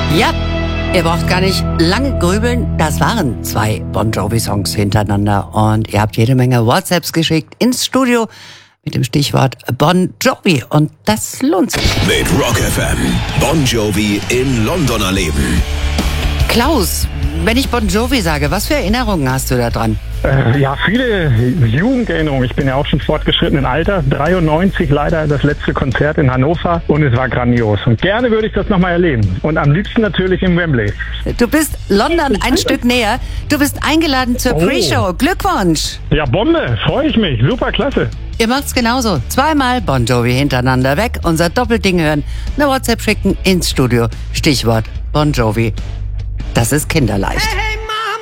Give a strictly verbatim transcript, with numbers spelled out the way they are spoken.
Ja, ihr braucht gar nicht lange grübeln. Das waren zwei Bon Jovi-Songs hintereinander. Und ihr habt jede Menge WhatsApps geschickt ins Studio mit dem Stichwort Bon Jovi. Und das lohnt sich. Mit Rock F M. Bon Jovi in London erleben. Klaus, wenn ich Bon Jovi sage, was für Erinnerungen hast du da dran? Äh, ja, viele Jugenderinnerungen. Ich bin ja auch schon fortgeschrittenen Alter. dreiundneunzig leider das letzte Konzert in Hannover und es war grandios. Und gerne würde ich das nochmal erleben. Und am liebsten natürlich im Wembley. Du bist London ein Stück näher. Du bist eingeladen zur Oh. Pre-Show. Glückwunsch! Ja, Bombe. Freue ich mich. Super klasse. Ihr macht's genauso. Zweimal Bon Jovi hintereinander weg. Unser Doppelding hören. Eine WhatsApp schicken ins Studio. Stichwort Bon Jovi. Das ist kinderleicht.